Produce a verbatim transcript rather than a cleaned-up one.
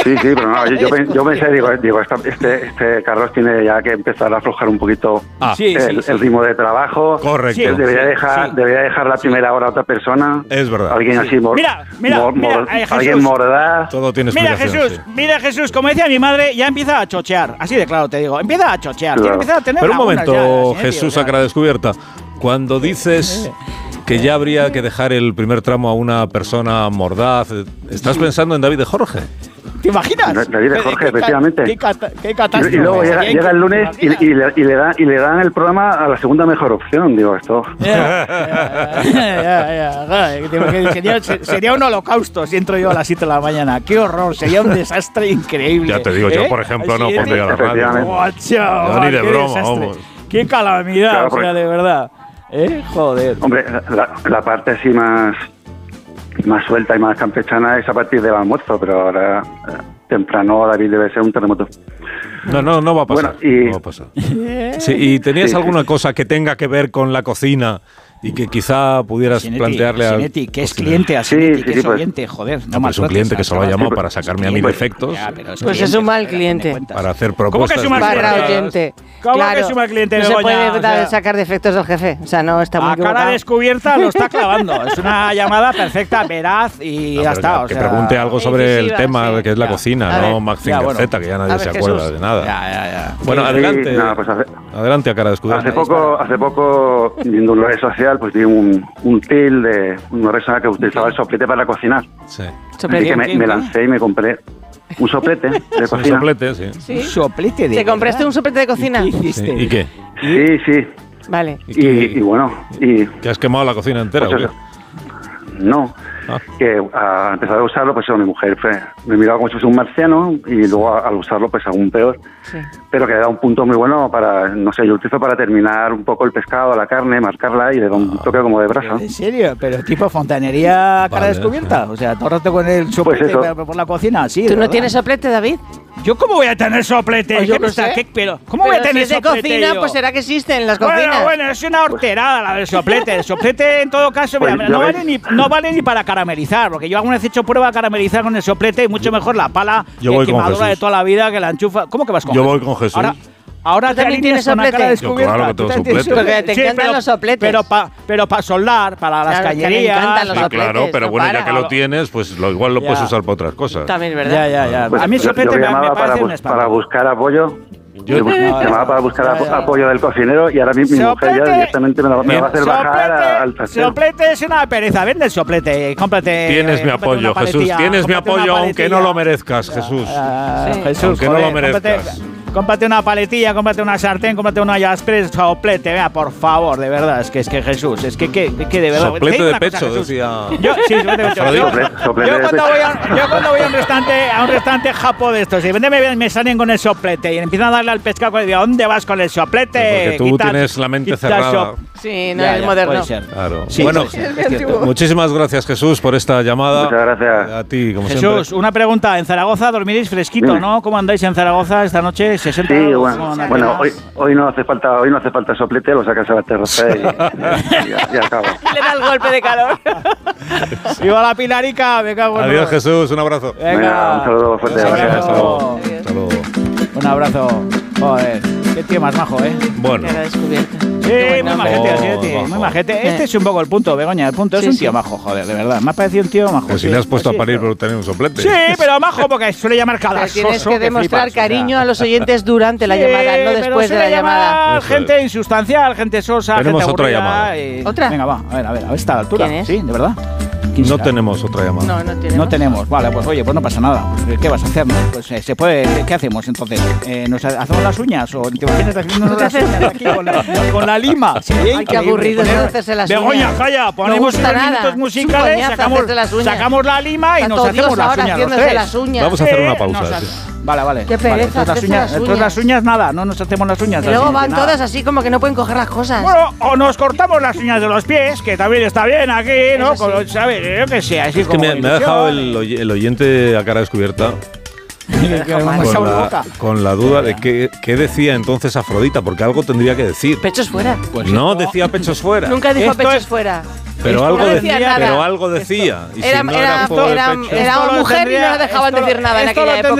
Sí, sí, pero no, yo, yo, yo pensé, digo, digo este, este Carlos tiene ya que empezar a aflojar un poquito ah, sí, el, sí, sí. el ritmo de trabajo. Correcto. Sí, debería, dejar, sí. debería dejar la primera hora a otra persona. Es verdad. Alguien sí. así, mor, mira, mira, mor, mira mor, eh, alguien mordaz. Todo tiene Mira explicación. Jesús, sí. mira Jesús, como decía mi madre, ya empieza a chochear. Así de claro te digo, empieza a chochear. Claro. Tiene que empezar a tener Pero un momento, ya, Jesús, o sea. a cara descubierta. Cuando dices que ya habría que dejar el primer tramo a una persona mordaz, ¿estás pensando en David de Jorge? ¿Te imaginas? David de Jorge, efectivamente. Qué, cata, qué catástrofe. Y, y luego llega, llega el lunes y, y, le, y, le dan, y le dan el programa a la segunda mejor opción, digo, esto. Ya, ya, ya, ya. Sería, sería un holocausto si entro yo a las siete de la mañana. Qué horror, sería un desastre increíble. Ya te digo, ¿eh? yo, por ejemplo, Así no pondría la radio. Guacho, ni de qué broma, desastre. vamos. Qué calamidad, Claro, o sea, de verdad. ¿Eh? Joder. Hombre, la, la parte así más, más suelta y más campechana es a partir del almuerzo, pero ahora eh, temprano David debe ser un terremoto. No, no, no va a pasar. Bueno, y, no va a pasar. Sí, ¿y tenías sí, alguna sí. cosa que tenga que ver con la cocina y que quizá pudieras Sinetti, plantearle a... Sinetti, que es cliente a Sinetti, sí, sí, que sí, es pues, oyente, joder. No, No, no es un cliente que solo ha llamado para sacarme a mí defectos. Ya, pero es Pues cliente, es un mal joder, cliente. Para hacer ¿Cómo que propuestas. es un mal Barra cliente? oyente. ¿Cómo claro, que es un mal cliente, no se Begoña? puede O sea, sacar defectos del jefe. O sea, no está muy a equivocado. cara descubierta lo está clavando. Es una llamada perfecta, veraz y No, ya pero está. que O sea, pregunte algo sobre incisiva, el tema sí. que es la Ya. cocina, A no ver. Mazinger Ya, bueno. Z, que ya nadie A ver, se Jesús. acuerda de nada. Ya, ya, ya. Bueno, Sí, adelante. nada, pues hace, Adelante a cara descubierta. hace poco, hace poco, viendo una red social, pues vi un, un til de una red social que utilizaba el soplete para cocinar. Sí. Soplete. Así que me, ¿Qué, me qué? lancé y me compré un soplete de Un cocina. soplete, sí. ¿Sí? Un soplete de ¿Te compraste verdad? un soplete de cocina? ¿Y qué Sí. hiciste? ¿Y qué? Sí, sí. Vale. ¿Y, Y, qué? y bueno, y ¿Que has quemado la cocina entera pues o eso, qué? no. Ah. Que al empezar a usarlo, pues eso, mi mujer fue, me miraba como si fuese un marciano y luego al usarlo, pues aún peor. Sí. Pero que le da un punto muy bueno para, no sé, yo utilizo para terminar un poco el pescado, la carne, marcarla y le da un toque como de brasa. ¿En serio? ¿Pero tipo fontanería cara Vale, descubierta? sí. O sea, todo el rato con el soplete eso. por, por la cocina, sí. ¿Tú de no verdad. tienes soplete, David? ¿Yo cómo voy a tener soplete? Pues yo ¿Qué me qué está- sé. qué- pero, ¿Cómo voy a Pero tener si es de soplete? cocina, yo? pues será que existe en las Bueno, cocinas. bueno, es una horterada la del soplete. El soplete, en todo caso, Pues mira, ya no, ves. vale ni, no vale ni para caramelizar, porque yo alguna vez he hecho prueba de caramelizar con el soplete y mucho mejor la pala Yo eh, voy con quemadora de Jesús. toda la vida que la enchufa. ¿Cómo que vas con Yo Jesús? voy con Jesús. Ahora, ahora ¿Tú te también alineas tienes con la cara soplete? descubierta. Yo claro que Tú tengo también tienes soplete. Porque te Sí, encantan pero- los sopletes. Pero para pero pa soldar, para las Claro, que le cañerías. encantan los Sí, sopletes, claro, pero no bueno, para. ya que lo tienes, pues lo, igual lo Ya. puedes usar para otras cosas. También, ¿verdad? Ya, ya, ya. Pues a mí el yo- soplete yo me, me llamaba parece para, un bus- espanto. para buscar apoyo. Yo- Yo llamaba para buscar Ya, apo- ya. apoyo del cocinero y ahora mi, mi mujer ya directamente me, la- me la va a hacer bajar a- al trastero. Soplete es una pereza. Vende el soplete. Cómprate. Tienes eh, mi cómprate apoyo, una Jesús. paletilla, Tienes mi cómprate una apoyo, aunque no paletilla. lo merezcas, Jesús. Ah, Sí. Jesús, Aunque no lo joder, merezcas. Cómprate, cómprate una paletilla, cómprate una sartén, cómprate una jaspres, soplete. Vea, por favor, de verdad. Es que, es que Jesús, es que, que, que de verdad. Te Soplete digo de una cosa, pecho, Jesús. decía. Yo, sí, soplete de pecho. Yo, Soplete- soplete yo de cuando pecho. voy a, yo cuando voy a un restaurante, a un restaurante japo de estos, y de repente me, me salen con el soplete y empiezan a darle al pescado y digo, ¿dónde vas con el soplete? Porque tú Quita- tienes la mente quita cerrada. sop- Sí, no Ya, es ya, moderno. puede ser. Claro. Sí, bueno, puede ser, es cierto. muchísimas gracias, Jesús, por esta llamada. Muchas gracias. A ti, como Jesús, siempre. una pregunta. En Zaragoza dormiréis fresquito, Dime. ¿no? ¿Cómo andáis en Zaragoza esta noche? ¿sesenta? Sí, ¿Cómo bueno, andáis? bueno hoy, hoy no hace falta hoy no hace falta soplete, lo sacas a la terraza y, y ya, ya acaba. Le da el golpe de calor. ¡Viva la Pilarica! Me cago en Adiós, todo. Jesús, un abrazo. Venga, Venga, un saludo fuerte, Un gracias. Hasta luego. abrazo. Hasta luego. Un abrazo. Joder, qué tío más majo, ¿eh? Bueno, Cara descubierta. Sí, Qué muy buen majete, nombre. así de tío, Majo. muy majete. Este es un poco el punto, Begoña, el punto. Es Sí, un tío sí. majo, joder, de verdad. Me ha parecido un tío majo. pues si sí. le has puesto Sí, a parir pero- por tener un soplete. Sí, pero majo porque suele llamar cada Pero tienes soso que demostrar flipas, o sea. cariño a los oyentes durante la Sí, llamada, no pero después de suele la llamada. llamar Eso gente es. insustancial, gente sosa, Tenemos gente otra aburrida llamada. y- ¿Otra? Venga, va, a ver, a ver, a esta altura. ¿Quién es? Sí, de verdad. ¿Quién No será? tenemos otra llamada. No, no tenemos. No tenemos, vale, pues oye, pues no pasa nada. Pues, ¿qué vas a hacer? no? Pues eh, se puede, ¿qué hacemos entonces? Eh, ¿Nos ha- hacemos las uñas o te imaginas haciéndonos ¿Te las haces? uñas aquí con la, con la lima? Sería Ay, qué increíble. aburrido eso de Ponemos- hacerse las Begoña, uñas. calla, ponemos gusta unos nada. minutos Es un musicales, coñazo sacamos, hacerse las uñas. sacamos la lima y Está nos todo hacemos Dios las ahora uñas los haciéndose tres. las uñas. Vamos a hacer Eh, una pausa. nos ha- sí. Vale, vale. Qué vale, pereza entonces las hacerse uñas, las entonces uñas. las uñas nada, no nos hacemos las uñas. Y luego así, van nada. todas así como que no pueden coger las cosas. Bueno, o nos cortamos las uñas de los pies, que también está bien aquí, ¿no? Eso sí. Con- ¿sabes? Yo qué sé, así Es que como me, me ha ilusión. dejado el, oy- el oyente a cara descubierta Que vamos a con una la, boca. con la duda de qué, qué decía entonces Afrodita, porque algo tendría que decir. Pechos fuera. Pues no esto- decía pechos fuera, Nunca dijo Esto pechos es- fuera. pero esto algo, no de- decía nada. pero algo decía. Y si Era, no era, era por el era, pecho. era Esto lo mujer y no tendría- la dejaban esto lo- decir nada en esto lo aquella época.